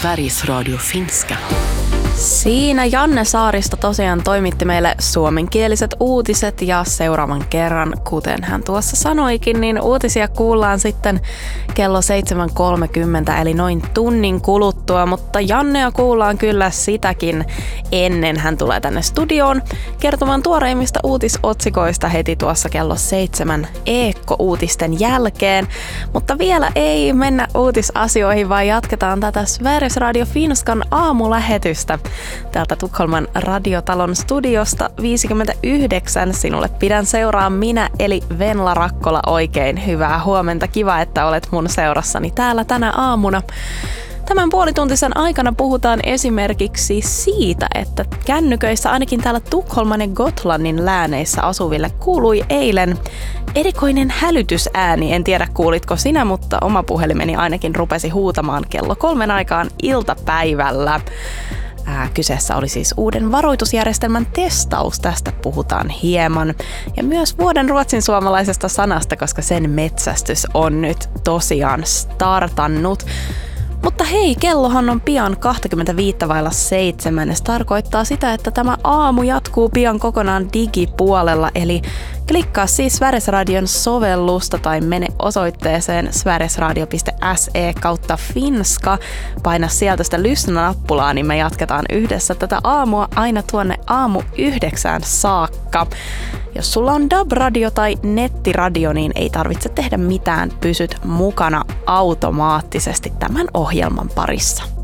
Sveriges Radio Finska. Siinä Janne Saaristo tosiaan toimitti meille suomenkieliset uutiset ja seuraavan kerran, kuten hän tuossa sanoikin, niin uutisia kuullaan sitten kello 7.30 eli noin tunnin kuluttua, mutta Jannea kuullaan kyllä sitäkin ennen hän tulee tänne studioon kertomaan tuoreimmista uutisotsikoista heti tuossa kello 7 Eekko-uutisten jälkeen, mutta vielä ei mennä uutisasioihin, vaan jatketaan tätä Sveriges Radio Finskan aamulähetystä. Täältä Tukholman radiotalon studiosta 59 sinulle pidän seuraa minä eli Venla Rakkola. Oikein hyvää huomenta, kiva että olet mun seurassani täällä tänä aamuna. Tämän puolituntisen aikana puhutaan esimerkiksi siitä, että kännyköissä ainakin täällä Tukholman ja Gotlannin lääneissä asuville kuului eilen erikoinen hälytysääni. En tiedä kuulitko sinä, mutta oma puhelimeni ainakin rupesi huutamaan kello 3 aikaan iltapäivällä. Kyseessä oli siis uuden varoitusjärjestelmän testaus, tästä puhutaan hieman. Ja myös vuoden ruotsinsuomalaisesta sanasta, koska sen metsästys on nyt tosiaan startannut. Mutta hei, kellohan on pian 7:25. Se tarkoittaa sitä, että tämä aamu jatkuu pian kokonaan digipuolella, eli klikkaa siis Sveriges Radion sovellusta tai mene osoitteeseen sverigesradio.se/finska. Paina sieltä sitä lyssnä-nappulaa, niin me jatketaan yhdessä tätä aamua aina tuonne aamu 9 saakka. Jos sulla on DAB-radio tai nettiradio, niin ei tarvitse tehdä mitään, pysyt mukana automaattisesti tämän ohjelman parissa.